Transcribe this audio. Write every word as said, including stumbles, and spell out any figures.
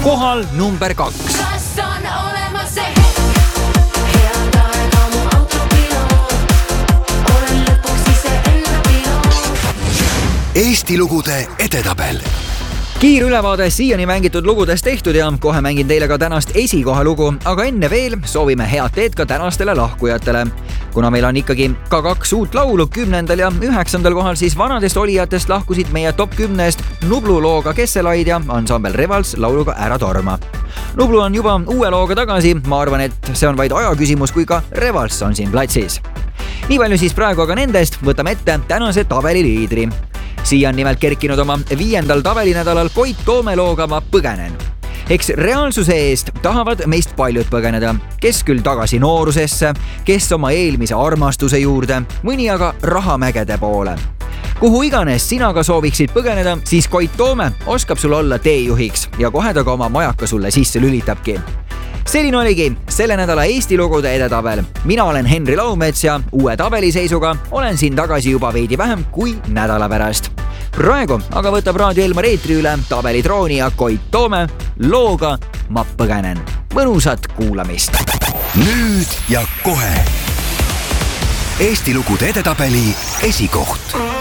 kohal number kaks. Kas on olemas see head aega mu autopiloot, olen lõpuks ise enda piloot. Eesti lugude edetabel. Kiirülevaade siiani mängitud lugudest tehtud ja kohe mängin teile ka tänast esikoha lugu, aga enne veel soovime head teed ka tänastele lahkujatele. Kuna meil on ikkagi ka kaks uut laulu kümnendal ja üheksandal kohal, siis vanadest olijatest lahkusid meie top kümnest Nublu looga Kesselaid ja ansambel Revals lauluga Ära torma. Nublu on juba uue looga tagasi, ma arvan, et see on vaid aja küsimus, kui ka Revals on siin platsis. Nii palju siis praegu aga nendest, võtame ette tänase tabeli liidri. Siia on nimelt kerkinud oma viiendal tabelinädalal Koit Toome looga Ma põgenen. Eks reaalsuse eest tahavad meist paljud põgeneda, kes küll tagasi noorusesse, kes oma eelmise armastuse juurde, mõni aga rahamägede poole. Kuhu iganes sina ka sooviksid põgeneda, siis Koit Toome oskab sul olla teejuhiks ja kohe ta ka oma majaka sulle sisse lülitabki. Selline oligi selle nädala Eesti lugude edetabel. Mina olen Henri Laumets ja uue tabeliseisuga olen siin tagasi juba veidi vähem kui nädala pärast. Praegu aga võtab Raadio Elmar eetri üle tabelitrooni ja Koit Toome looga Ma põgenen. Mõnusat kuulamist! Nüüd ja kohe Eesti lugude edetabeli esikoht.